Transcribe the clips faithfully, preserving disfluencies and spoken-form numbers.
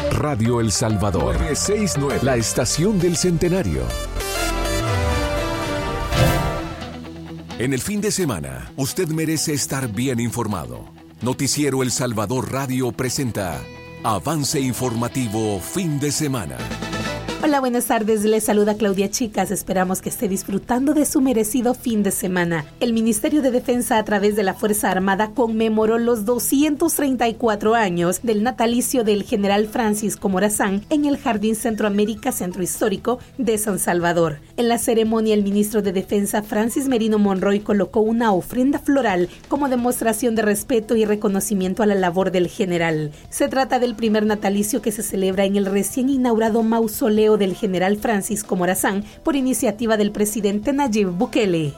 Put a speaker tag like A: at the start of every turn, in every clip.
A: Radio El Salvador, nueve seis nueve, la estación del centenario. En el fin de semana, usted merece estar bien informado. Noticiero El Salvador Radio presenta Avance Informativo Fin de Semana.
B: Hola, buenas tardes. Les saluda Claudia Chicas. Esperamos que esté disfrutando de su merecido fin de semana. El Ministerio de Defensa, a través de la Fuerza Armada, conmemoró los doscientos treinta y cuatro años del natalicio del general Francisco Morazán en el Jardín Centroamérica Centro Histórico de San Salvador. En la ceremonia, el ministro de Defensa, Francis Merino Monroy, colocó una ofrenda floral como demostración de respeto y reconocimiento a la labor del general. Se trata del primer natalicio que se celebra en el recién inaugurado mausoleo del general Francisco Morazán por iniciativa del presidente Nayib Bukele.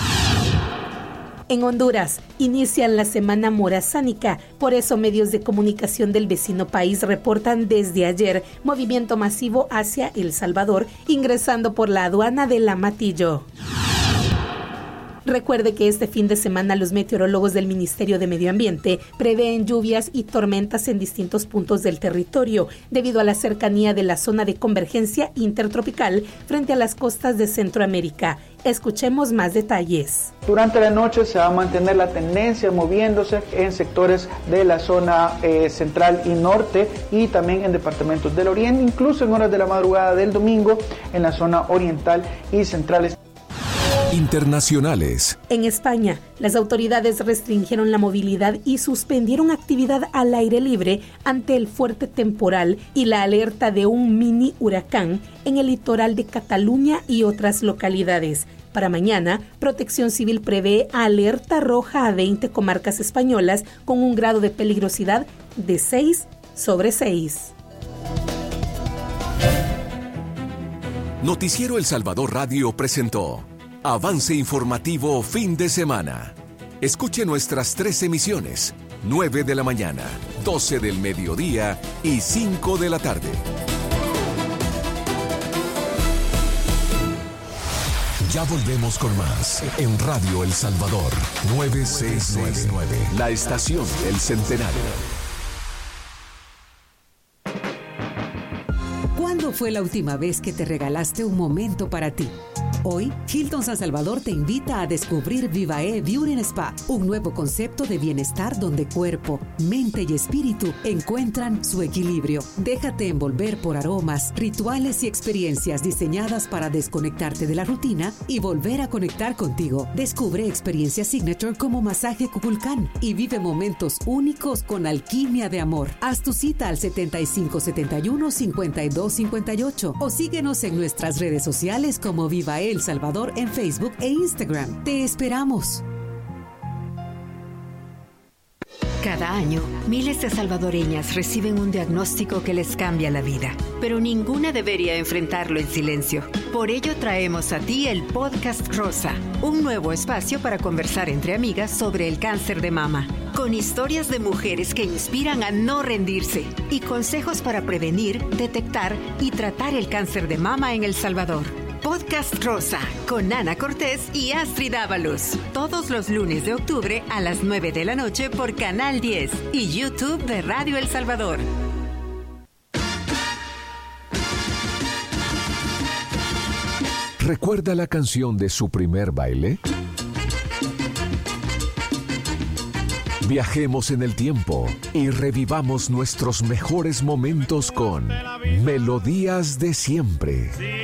B: En Honduras, inician la Semana Morazánica. Por eso, medios de comunicación del vecino país reportan desde ayer movimiento masivo hacia El Salvador, ingresando por la aduana del Amatillo. Recuerde que este fin de semana los meteorólogos del Ministerio de Medio Ambiente prevén lluvias y tormentas en distintos puntos del territorio, debido a la cercanía de la zona de convergencia intertropical frente a las costas de Centroamérica. Escuchemos más detalles.
C: Durante la noche se va a mantener la tendencia moviéndose en sectores de la zona eh, central y norte, y también en departamentos del oriente, incluso en horas de la madrugada del domingo en la zona oriental y central.
A: Internacionales.
B: En España, las autoridades restringieron la movilidad y suspendieron actividad al aire libre ante el fuerte temporal y la alerta de un mini huracán en el litoral de Cataluña y otras localidades. Para mañana, Protección Civil prevé alerta roja a veinte comarcas españolas con un grado de peligrosidad de seis sobre seis.
A: Noticiero El Salvador Radio presentó Avance Informativo Fin de Semana. Escuche nuestras tres emisiones: nueve de la mañana, doce del mediodía y cinco de la tarde. Ya volvemos con más en Radio El Salvador nueve seis nueve, la estación del centenario.
D: ¿Cuándo fue la última vez que te regalaste un momento para ti? Hoy, Hilton San Salvador te invita a descubrir Vivae Beauty and Spa, un nuevo concepto de bienestar donde cuerpo, mente y espíritu encuentran su equilibrio. Déjate envolver por aromas, rituales y experiencias diseñadas para desconectarte de la rutina y volver a conectar contigo. Descubre experiencias signature como masaje Kukulcán y vive momentos únicos con alquimia de amor. Haz tu cita al setenta y cinco setenta y uno cincuenta y dos cincuenta y ocho o síguenos en nuestras redes sociales como Vivae El Salvador en Facebook e Instagram. Te esperamos.
E: Cada año, miles de salvadoreñas reciben un diagnóstico que les cambia la vida, pero ninguna debería enfrentarlo en silencio. Por ello traemos a ti el Podcast Rosa, un nuevo espacio para conversar entre amigas sobre el cáncer de mama, con historias de mujeres que inspiran a no rendirse y consejos para prevenir, detectar y tratar el cáncer de mama en El Salvador. Podcast Rosa, con Ana Cortés y Astrid Ábalos. Todos los lunes de octubre a las nueve de la noche por Canal diez y YouTube de Radio El Salvador.
A: ¿Recuerda la canción de su primer baile? Viajemos en el tiempo y revivamos nuestros mejores momentos con Melodías de Siempre.